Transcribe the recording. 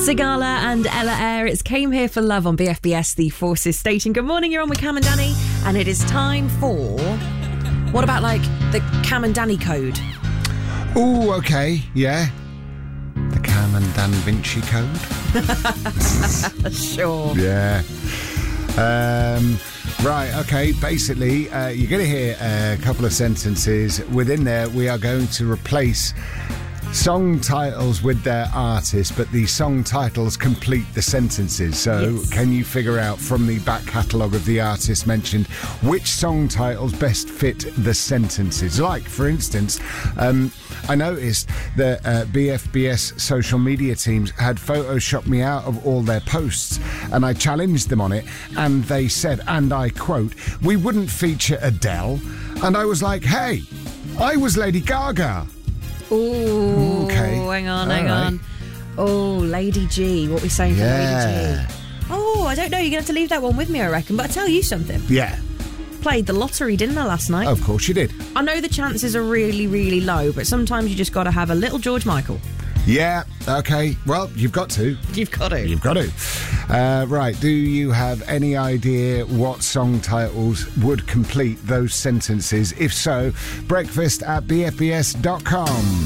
Sigala and Ella Eyre, it's Came Here for Love on BFBS, the Forces station. Good morning, you're on with Cam and Danny, and it is time for... What about, like, the Cam and Danny code? Oh, okay, yeah. The Cam and Dan Vinci code? Sure. Yeah. Right, okay, basically, you're going to hear a couple of sentences. Within there, we are going to replace song titles with their artists, but the song titles complete the sentences. So Yes. Can you figure out from the back catalogue of the artist mentioned which song titles best fit the sentences? Like, for instance, I noticed that BFBS social media teams had photoshopped me out of all their posts, and I challenged them on it, and they said, and I quote, "We wouldn't feature Adele." And I was like, hey, I was Lady Gaga. Ooh, Okay. hang on. All Oh, Lady G, what we saying for Yeah. Lady G? Oh, I don't know, you're going to have to leave that one with me, I reckon, but I'll tell you something. Yeah, Played the lottery, didn't I, last night? of course you did. I know the chances are really, really low, but sometimes you just got to have a little George Michael. Yeah, okay. Well, you've got to. You've got to. You've got to. Right, do you have any idea what song titles would complete those sentences? If so, breakfast@bfbs.com.